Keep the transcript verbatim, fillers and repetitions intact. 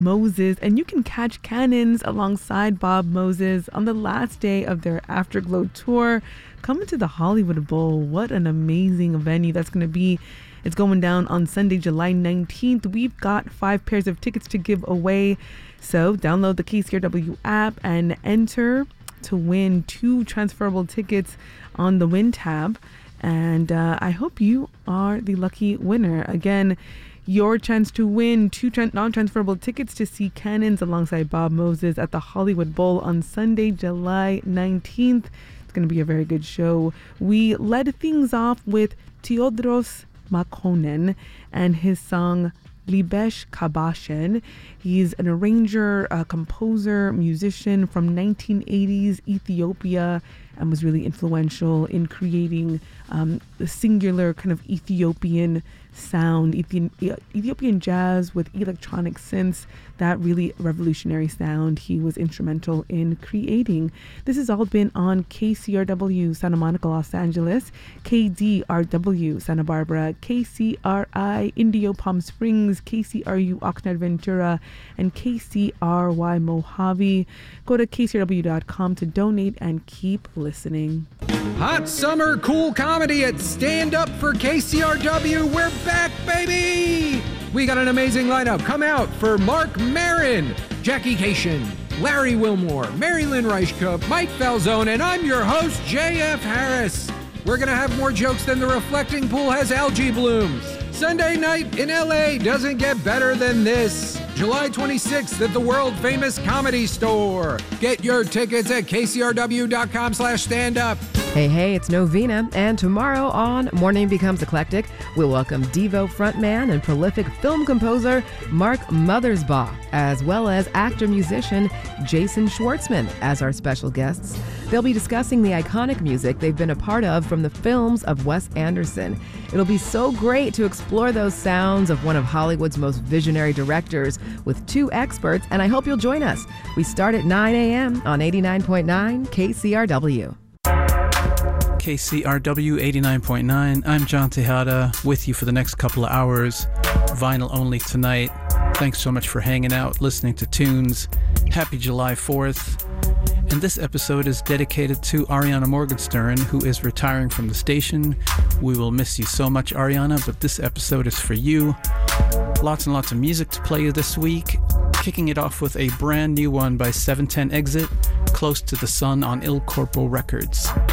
Moses, and you can catch Cannons alongside Bob Moses on the last day of their Afterglow tour. Coming to the Hollywood Bowl. What an amazing venue that's going to be. It's going down on Sunday, July nineteenth. We've got five pairs of tickets to give away. So download the K C R W app and enter to win two transferable tickets on the Win tab. And uh, I hope you are the lucky winner. Again, your chance to win two tran- non-transferable tickets to see Cannons alongside Bob Moses at the Hollywood Bowl on Sunday, July nineteenth. It's going to be a very good show. We led things off with Teodros Makonnen and his song Libesh Kabashen. He's an arranger, a composer, musician from nineteen eighties Ethiopia, and was really influential in creating um, the singular kind of Ethiopian sound, Ethi- Ethiopian jazz with electronic synths, that really revolutionary sound he was instrumental in creating. This has all been on K C R W Santa Monica, Los Angeles, K D R W Santa Barbara, K C R I Indio Palm Springs, K C R U Oxnard Ventura, and K C R Y Mojave. Go to K C R W dot com to donate and keep listening. Hot summer cool comedy at Stand Up for K C R W. We're back, baby! We got an amazing lineup. Come out for Mark Maron, Jackie Cation, Larry Wilmore, Mary Lynn Reichkup, Mike Falzone, and I'm your host, J F Harris. We're gonna have more jokes than the reflecting pool has algae blooms. Sunday night in L A doesn't get better than this. July twenty-sixth at the world-famous Comedy Store. Get your tickets at K C R W dot com slash stand up. Hey, hey, it's Novena, and tomorrow on Morning Becomes Eclectic, we'll welcome Devo frontman and prolific film composer Mark Mothersbaugh, as well as actor-musician Jason Schwartzman as our special guests. They'll be discussing the iconic music they've been a part of from the films of Wes Anderson. It'll be so great to explore those sounds of one of Hollywood's most visionary directors with two experts, and I hope you'll join us. We start at nine a.m. on eighty-nine point nine K C R W. K C R W eighty-nine point nine. I'm John Tejada with you for the next couple of hours. Vinyl only tonight. Thanks so much for hanging out, listening to tunes. Happy July fourth. And this episode is dedicated to Ariana Morgenstern, who is retiring from the station. We will miss you so much, Ariana, but this episode is for you. Lots and lots of music to play this week. Kicking it off with a brand new one by seven ten Exit, Close to the Sun on Il Corpo Records.